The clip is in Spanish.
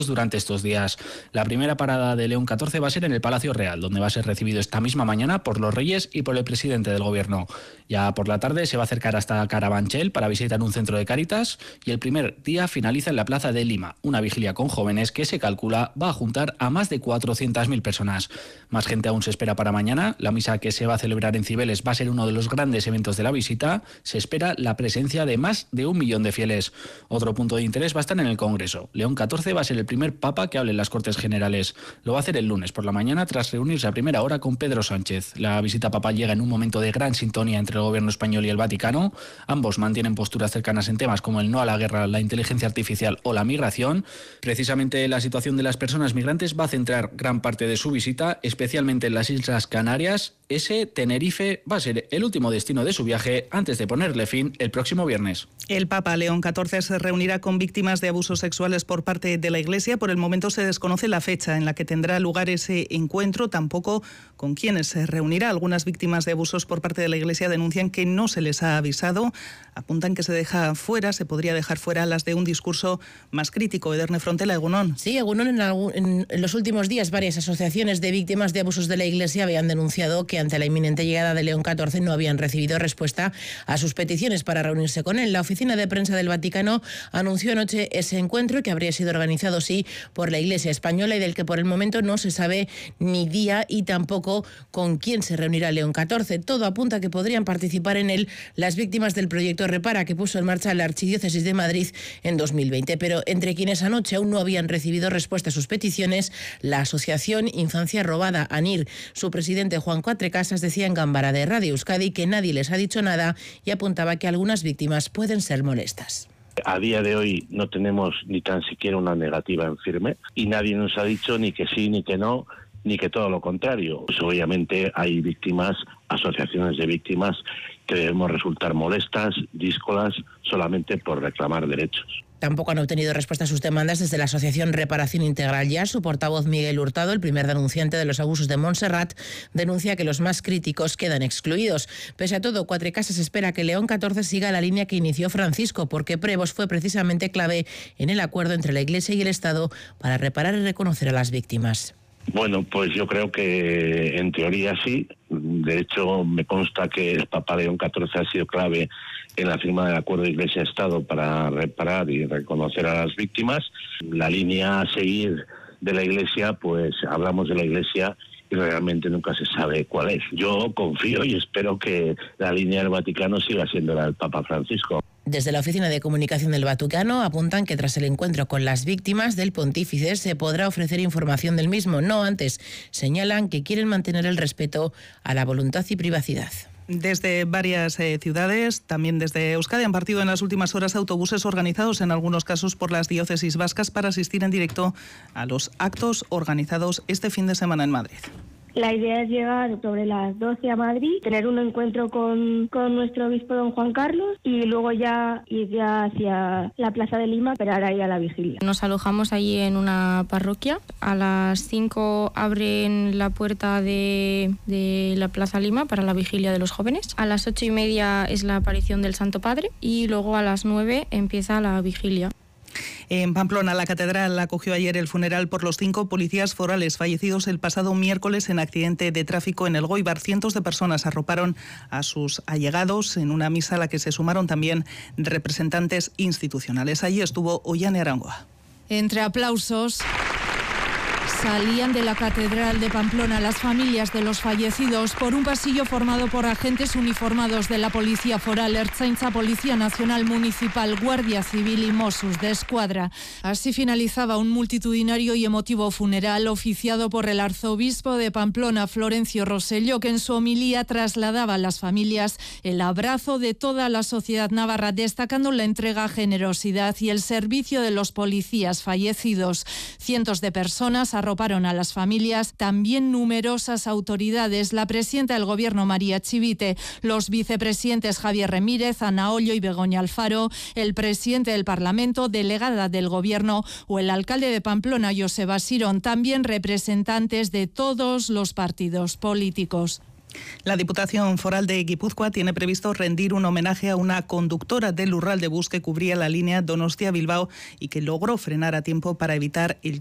durante estos días. La primera parada de León XIV va a ser en el Palacio Real, donde va a ser recibido esta misma mañana por los Reyes y por el presidente del Gobierno. Ya por la tarde se va a acercar hasta Carabanchel para visitar un centro de Cáritas y el primer día finaliza en la Plaza de Lima, una vigilia con jóvenes que se calcula va a juntar a más de 400.000 personas. Más gente aún se espera para mañana. La misa que se va a celebrar en Cibeles va a ser uno de los grandes eventos de la visita. Se espera la presencia de más de 1 millón de fieles. Otro punto de interés va a estar en el Congreso. León XIV va a ser el primer papa que hable en las Cortes Generales. Lo va a hacer el lunes por la mañana tras reunirse a primera hora con Pedro Sánchez. La visita papal llega en un momento de gran sintonía entre el gobierno español y el Vaticano. Ambos mantienen posturas cercanas en temas como el no a la guerra, la inteligencia artificial o la migración. Precisamente la situación de las personas migrantes va a centrar gran parte de su visita, especialmente en las Islas Canarias. Tenerife va a ser el último destino de su viaje antes de ponerle fin el próximo viernes. El Papa León XIV se reunirá con víctimas de abusos sexuales por parte de la Iglesia. Por el momento se desconoce la fecha en la que tendrá lugar ese encuentro, tampoco con quiénes se reunirá. Algunas víctimas de abusos por parte de la Iglesia denuncian que no se les ha avisado. Apuntan que se podría dejar fuera las de un discurso más crítico. Ederne Frontela, Egunon. Sí, Egunon, en los últimos días varias asociaciones de víctimas de abusos de la Iglesia habían denunciado que ante la inminente llegada de León XIV no habían recibido respuesta a sus peticiones para reunirse con él. La oficina de prensa del Vaticano anunció anoche ese encuentro que habría sido organizado, sí, por la Iglesia española y del que por el momento no se sabe ni día y tampoco con quién se reunirá León XIV. Todo apunta a que podrían participar en él las víctimas del proyecto Repara que puso en marcha la Archidiócesis de Madrid en 2020. Pero entre quienes anoche aún no habían recibido respuesta a sus peticiones, la asociación Infancia Robada, ANIR. Su presidente Juan Cuatrecasas decía en Gámbara de Radio Euskadi que nadie les ha dicho nada y apuntaba que algunas víctimas pueden ser molestas. A día de hoy no tenemos ni tan siquiera una negativa en firme y nadie nos ha dicho ni que sí ni que no, ni que todo lo contrario. Pues obviamente hay víctimas, asociaciones de víctimas que debemos resultar molestas, díscolas, solamente por reclamar derechos. Tampoco han obtenido respuesta a sus demandas desde la Asociación Reparación Integral Ya. Su portavoz Miguel Hurtado, el primer denunciante de los abusos de Montserrat, denuncia que los más críticos quedan excluidos. Pese a todo, Cuatrecasas espera que León XIV siga la línea que inició Francisco, porque Prevos fue precisamente clave en el acuerdo entre la Iglesia y el Estado para reparar y reconocer a las víctimas. Bueno, pues yo creo que en teoría sí. De hecho, me consta que el Papa León XIV ha sido clave en la firma del acuerdo Iglesia-Estado para reparar y reconocer a las víctimas. La línea a seguir de la Iglesia, pues hablamos de la Iglesia y realmente nunca se sabe cuál es. Yo confío y espero que la línea del Vaticano siga siendo la del Papa Francisco. Desde la Oficina de Comunicación del Vaticano apuntan que tras el encuentro con las víctimas del pontífice se podrá ofrecer información del mismo. No antes, señalan que quieren mantener el respeto a la voluntad y privacidad. Desde varias ciudades, también desde Euskadi, han partido en las últimas horas autobuses organizados en algunos casos por las diócesis vascas para asistir en directo a los actos organizados este fin de semana en Madrid. La idea es llegar sobre las 12 a Madrid, tener un encuentro con nuestro obispo don Juan Carlos y luego ya ir hacia la Plaza de Lima, esperar ahí a la vigilia. Nos alojamos allí en una parroquia. A las 5 abren la puerta de la Plaza Lima para la vigilia de los jóvenes. A las 8:30 es la aparición del Santo Padre y luego a las 9 empieza la vigilia. En Pamplona, la catedral acogió ayer el funeral por los 5 policías forales fallecidos el pasado miércoles en accidente de tráfico en Elgoibar. Cientos de personas arroparon a sus allegados en una misa a la que se sumaron también representantes institucionales. Allí estuvo Ollane Arangoa. Entre aplausos salían de la Catedral de Pamplona las familias de los fallecidos por un pasillo formado por agentes uniformados de la Policía Foral, Ertzaintza, Policía Nacional Municipal, Guardia Civil y Mossos de Escuadra. Así finalizaba un multitudinario y emotivo funeral oficiado por el arzobispo de Pamplona, Florencio Rosselló, que en su homilía trasladaba a las familias el abrazo de toda la sociedad navarra, destacando la entrega, generosidad y el servicio de los policías fallecidos. Cientos de personas arroparon a las familias, también numerosas autoridades, la presidenta del Gobierno María Chivite, los vicepresidentes Javier Remírez, Ana Ollo y Begoña Alfaro, el presidente del Parlamento, delegada del Gobierno o el alcalde de Pamplona, Joseba Sirón, también representantes de todos los partidos políticos. La Diputación Foral de Guipúzcoa tiene previsto rendir un homenaje a una conductora del Lurraldebus que cubría la línea Donostia-Bilbao y que logró frenar a tiempo para evitar el